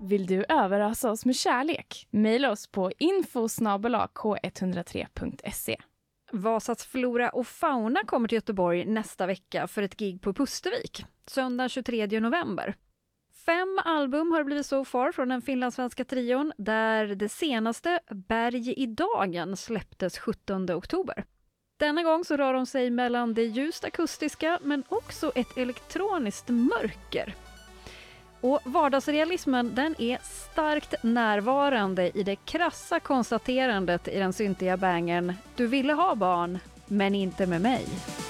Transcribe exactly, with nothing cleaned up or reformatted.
Vill du överrasa oss med kärlek? Maila oss på info snabel-a k ett noll tre punkt se. Vasas flora och fauna kommer till Göteborg nästa vecka för ett gig på Pustervik, söndag tjugotredje november. Fem album har blivit so far från den finlandssvenska trion, där det senaste, Berg i dagen, släpptes sjuttonde oktober. Denna gång så rör de sig mellan det ljust akustiska men också ett elektroniskt mörker. Och vardagsrealismen, den är starkt närvarande i det krassa konstaterandet i den syntiga bangern: du ville ha barn, men inte med mig.